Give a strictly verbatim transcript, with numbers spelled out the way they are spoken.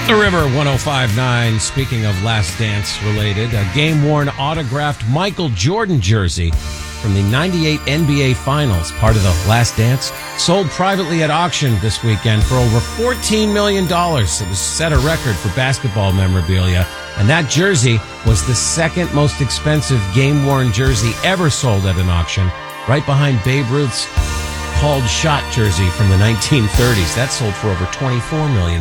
The River one oh five point nine, speaking of Last Dance related, a game-worn autographed Michael Jordan jersey from the ninety-eight N B A Finals, part of the Last Dance, sold privately at auction this weekend for over fourteen million dollars. It was set a record for basketball memorabilia, and that jersey was the second most expensive game-worn jersey ever sold at an auction, right behind Babe Ruth's called shot jersey from the nineteen thirties. That sold for over twenty-four million